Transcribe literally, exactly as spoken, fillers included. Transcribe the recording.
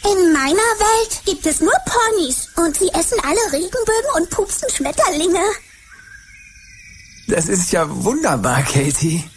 In meiner Welt gibt es nur Ponys und sie essen alle Regenbögen und pupsen Schmetterlinge. Das ist ja wunderbar, Katie.